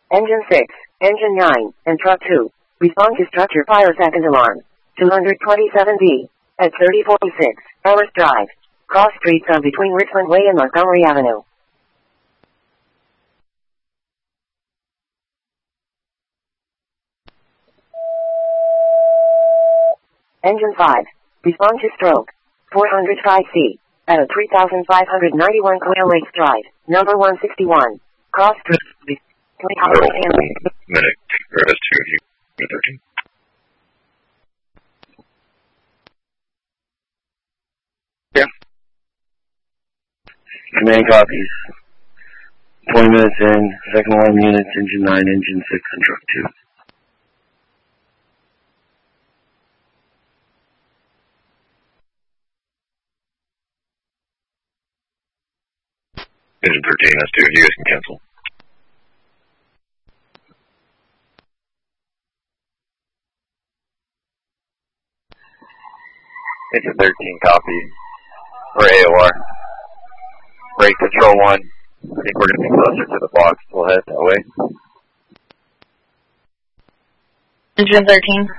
Engine 6, Engine 9, and Truck 2. Respond to structure fire second alarm. 227B. At 3046, Ellis Drive. Cross streets of between Richmond Way and Montgomery Avenue. Engine 5. Respond to stroke. 405C. At 3591 Quail Lakes Drive. Number 161. Cross streets. Minute. RS2, you 13. Yeah. Command copies. 20 minutes in. Second alarm units, engine 9, engine 6, and truck 2. Engine 13, that's 2. You guys can cancel. Engine 13, copy. We're AOR. Brake control 1. I think we're going to be closer to the box. We'll head that way. Engine 13.